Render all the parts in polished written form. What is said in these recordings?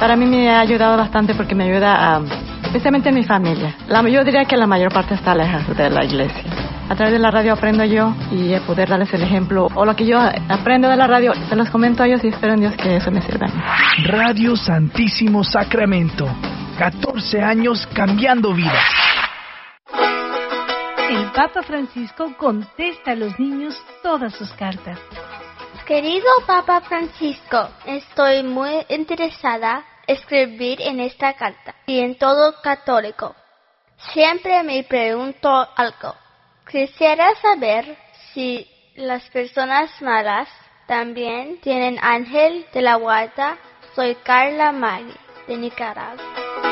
Para mí me ha ayudado bastante porque me ayuda especialmente en mi familia. Yo diría que la mayor parte está lejos de la iglesia. A través de la radio aprendo yo y poder darles el ejemplo. O lo que yo aprendo de la radio, se los comento a ellos y espero en Dios que eso me sirva. Radio Santísimo Sacramento. 14 años cambiando vidas. El Papa Francisco contesta a los niños todas sus cartas. Querido Papa Francisco, estoy muy interesada en escribir en esta carta y en todo católico. Siempre me pregunto algo. Quisiera saber si las personas malas también tienen ángel de la guarda. Soy Carla Magui, de Nicaragua.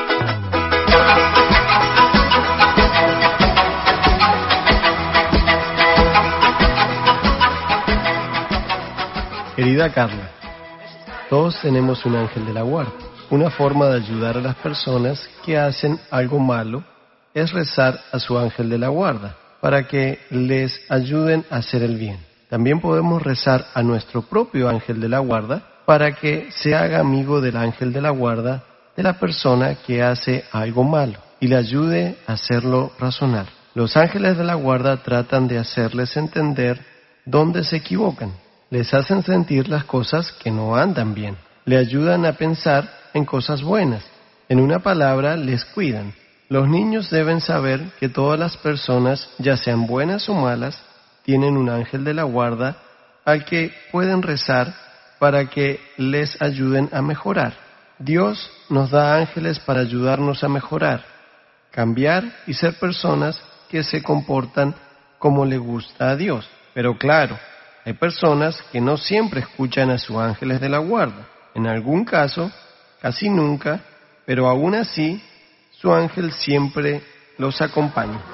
Querida Carla, todos tenemos un ángel de la guarda. Una forma de ayudar a las personas que hacen algo malo es rezar a su ángel de la guarda para que les ayuden a hacer el bien. También podemos rezar a nuestro propio ángel de la guarda para que se haga amigo del ángel de la guarda de la persona que hace algo malo y le ayude a hacerlo razonar. Los ángeles de la guarda tratan de hacerles entender dónde se equivocan. Les hacen sentir las cosas que no andan bien. Le ayudan a pensar en cosas buenas. En una palabra, les cuidan. Los niños deben saber que todas las personas, ya sean buenas o malas, tienen un ángel de la guarda al que pueden rezar para que les ayuden a mejorar. Dios nos da ángeles para ayudarnos a mejorar, cambiar y ser personas que se comportan como le gusta a Dios. Pero claro, hay personas que no siempre escuchan a sus ángeles de la guarda. En algún caso, casi nunca, pero aún así, su ángel siempre los acompaña.